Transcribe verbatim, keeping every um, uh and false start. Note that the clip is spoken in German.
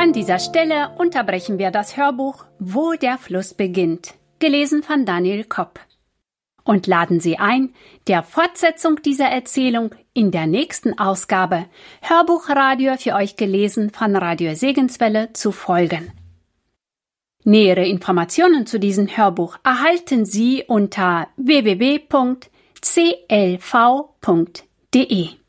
An dieser Stelle unterbrechen wir das Hörbuch Wo der Fluss beginnt, gelesen von Daniel Kopp. Und laden Sie ein, der Fortsetzung dieser Erzählung in der nächsten Ausgabe Hörbuchradio für euch gelesen von Radio Segenswelle zu folgen. Nähere Informationen zu diesem Hörbuch erhalten Sie unter w w w punkt c l v punkt d e.